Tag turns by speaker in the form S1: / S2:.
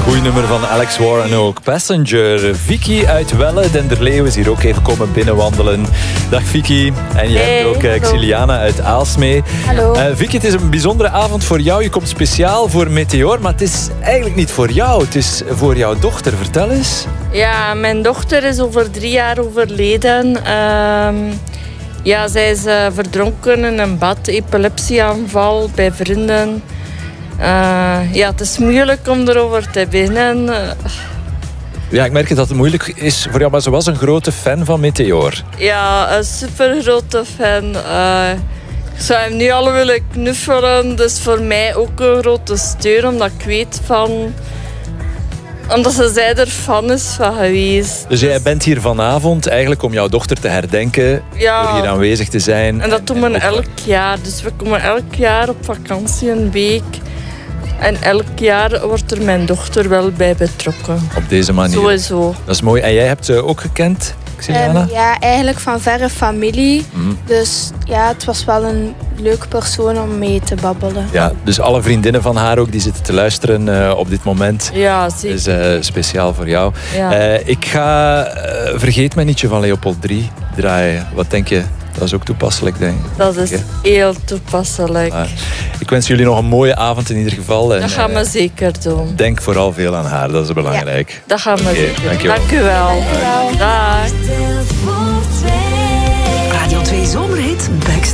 S1: Goeie nummer van Alex Warren ook. Passenger. Vicky uit Welle, Denderleeuw, is hier ook even komen binnenwandelen. Dag Vicky. En je hebt ook Xiliana uit Aalsmee.
S2: Hallo.
S1: Vicky, het is een bijzondere avond voor jou. Je komt speciaal voor Meteor, maar het is eigenlijk niet voor jou. Het is voor jouw dochter. Vertel eens.
S2: Ja, mijn dochter is over 3 jaar overleden. Ja, zij is verdronken in een bad, epilepsieaanval bij vrienden. Ja, het is moeilijk om erover te beginnen.
S1: Ja, ik merk dat het moeilijk is voor jou, maar ze was een grote fan van Meteor.
S2: Ja, een super grote fan. Ik zou hem nu al willen knuffelen. Dus voor mij ook een grote steun, omdat ik weet van... Omdat zij er fan is van geweest.
S1: Dus jij bent hier vanavond eigenlijk om jouw dochter te herdenken, door hier aanwezig te zijn.
S2: En dat doen we elk jaar. Dus we komen elk jaar op vakantie een week. En elk jaar wordt er mijn dochter wel bij betrokken.
S1: Op deze manier.
S2: Sowieso.
S1: Dat is mooi. En jij hebt ze ook gekend, Xiliana?
S3: Ja, eigenlijk van verre familie. Dus ja, het was wel een leuke persoon om mee te babbelen.
S1: Ja, dus alle vriendinnen van haar ook die zitten te luisteren op dit moment.
S2: Ja, zeker.
S1: Dat is speciaal voor jou.
S2: Ja.
S1: Ik ga Vergeet mij nietje van Leopold 3 draaien. Wat denk je? Dat is ook toepasselijk, denk ik.
S2: Dat is heel toepasselijk.
S1: Ik wens jullie nog een mooie avond in ieder geval.
S2: Dat gaan we zeker doen.
S1: Denk vooral veel aan haar, dat is belangrijk.
S2: Ja, dat gaan we zeker doen.
S1: Dankjewel.
S2: Dank u wel. Dag.
S4: Radio 2 Zomerhit Backstage.